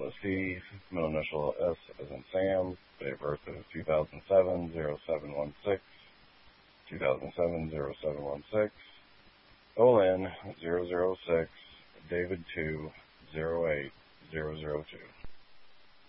as Steve, middle initial S as in Sam, date of birth is 2007-0716, 2007-0716, OLN 006, David 2, 08002.